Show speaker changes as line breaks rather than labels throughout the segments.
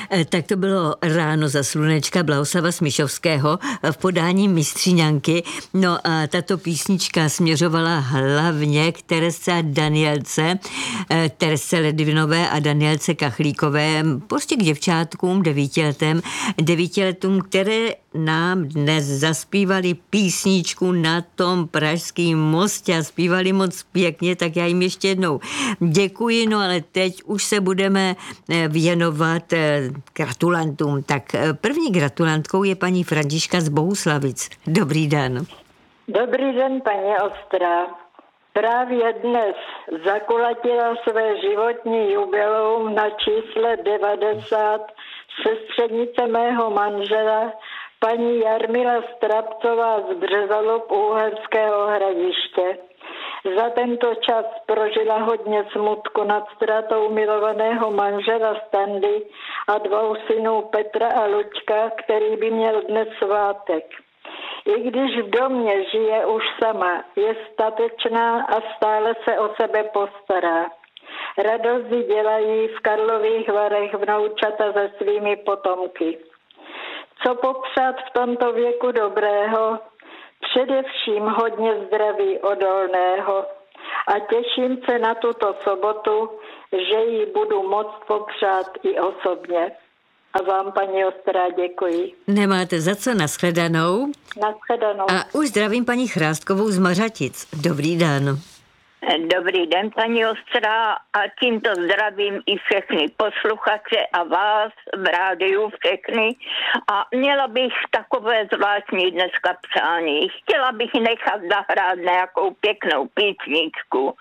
Tak to bylo Ráno za slunečka Blahoslava Smišovského v podání Mistříňanky. No a tato písnička směřovala hlavně k Teresce a Danielce, Teresce Ledvinové a Danielce Kachlíkové, prostě k děvčátkům, devítiletům, které nám dnes zaspívali písničku na tom Pražském mostě a zpívali moc pěkně, tak já jim ještě jednou děkuji, no ale teď už se budeme věnovat gratulantům. Tak první gratulantkou je paní Františka z Bohuslavic. Dobrý den.
Dobrý den, paní Ostrá. Právě dnes zakulatila své životní jubileum na čísle 90 sestřenice mého manžela, paní Jarmila Strapcová z Březalub Uherského Hradiště. Za tento čas prožila hodně smutku nad ztratou milovaného manžela Standy a 2 synů Petra a Luďka, který by měl dnes svátek. I když v domě žije už sama, je statečná a stále se o sebe postará. Radost jí dělají v Karlových Varech vnoučata se svými potomky. Co popřát v tomto věku dobrého? Především hodně zdraví odolného. A těším se na tuto sobotu, že ji budu moct popřát i osobně. A vám, paní Ostrá, děkuji.
Nemáte za co, nashledanou.
Nashledanou.
A už zdravím paní Chrástkovou z Mařatic. Dobrý den.
Dobrý den, paní Ostrá, a tímto zdravím i všechny posluchače a vás v rádiu všechny. A měla bych takové zvláštní dneska přání. Chtěla bych nechat zahrát nějakou pěknou písničku.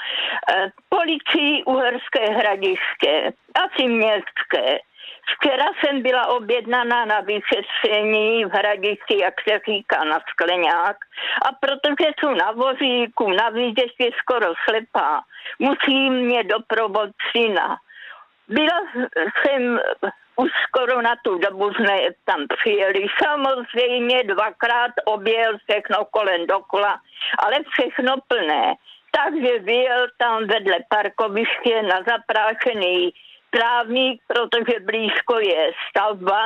Policii Uherské Hradiště, asi městské. Včera jsem byla objednaná na vyšetření v Hradišti, jak se říká, na Skleňák. A protože jsou na vozíku, navíc ještě skoro slepá, musí mě doprovod syna. Byla jsem už skoro na tu dobu, jsme tam přijeli. Samozřejmě 2krát objel všechno kolem dokola, ale všechno plné. Takže vyjel tam vedle parkoviště na zaprášený trávník, protože blízko je stavba,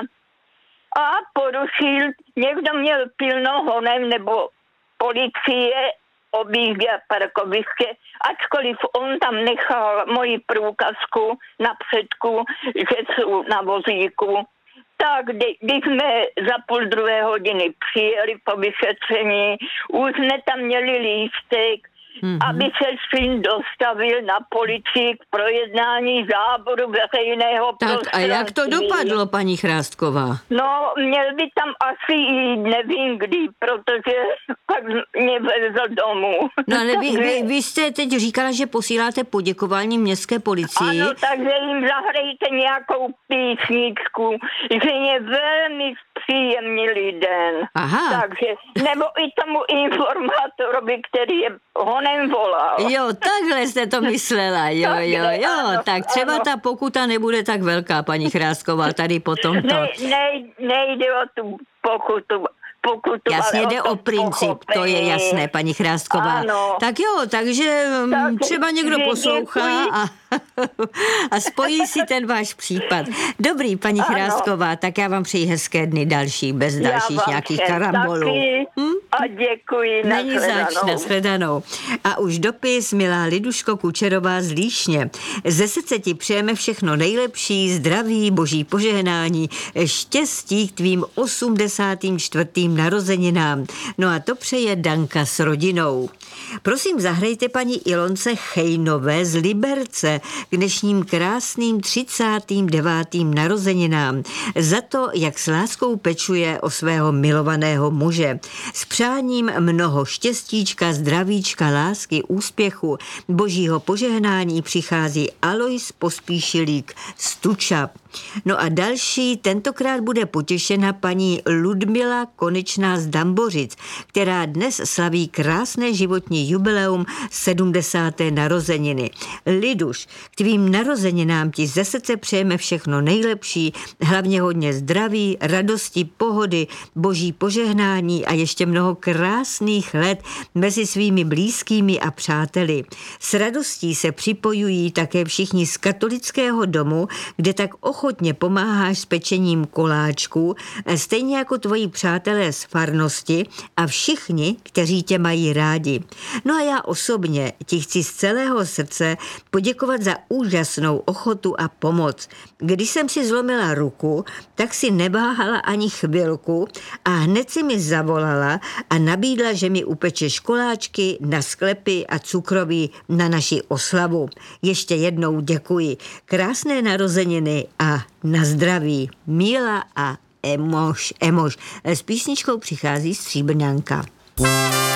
a porušil, někdo měl pilno honem, nebo policie objížděl parkoviště, ačkoliv on tam nechal moji průkazku na předku, že jsou na vozíku. Tak když jsme za 1:30 přijeli po vyšetření, už jsme tam měli lístek, aby se syn dostavil na policii k projednání záboru veřejného prostranství.
Tak a jak to dopadlo, paní Chrástková?
No, měl by tam asi jít, nevím kdy, protože pak mě vezl domů.
No ale vy jste teď říkala, že posíláte poděkování městské policii.
Ano, takže jim zahrajte nějakou písničku, že je velmi příjemný den.
Aha.
Takže, nebo i tomu informátorovi, který je honem volal.
Jo, takhle jste to myslela, jo,
ano,
tak třeba
ano.
Ta pokuta nebude tak velká, paní Chrásková, tady potom to.
Nejde o tu pokutu.
Jasně jde o princip,
pochopení.
To je jasné, paní Chrásková.
Ano.
Tak jo, takže třeba někdo poslouchá a spojí si ten váš případ. Dobrý, paní Chrásková, tak já vám přeji hezké dny další, bez dalších nějakých karambolů.
A děkuji,
Není zač, nashledanou. A už dopis, milá Liduško Kučerová z Líšně. Ze srdce ti přejeme všechno nejlepší, zdraví, boží požehnání, štěstí k tvým 84. narozeninám. No a to přeje Danka s rodinou. Prosím, zahrajte paní Ilonce Chejnové z Liberce k dnešním krásným 39. narozeninám za to, jak s láskou pečuje o svého milovaného muže. S přáním mnoho štěstíčka, zdravíčka, lásky, úspěchu, božího požehnání přichází Alois Pospíšilík z Tučap. No a další, tentokrát bude potěšena paní Ludmila Konečná z Dambořic, která dnes slaví krásné životní jubileum 70. narozeniny. Liduš, k tvým narozeninám ti ze srdce přejeme všechno nejlepší, hlavně hodně zdraví, radosti, pohody, boží požehnání a ještě mnoho krásných let mezi svými blízkými a přáteli. S radostí se připojují také všichni z katolického domu, kde tak ochotně ochotně pomáháš s pečením koláčků, stejně jako tvoji přátelé z farnosti a všichni, kteří tě mají rádi. No a já osobně ti chci z celého srdce poděkovat za úžasnou ochotu a pomoc. Když jsem si zlomila ruku, tak si neváhala ani chvilku a hned si mi zavolala a nabídla, že mi upečeš koláčky na sklepy a cukroví na naši oslavu. Ještě jednou děkuji. Krásné narozeniny a na zdraví. Míla a Emoš. S písničkou přichází Stříbrňanka.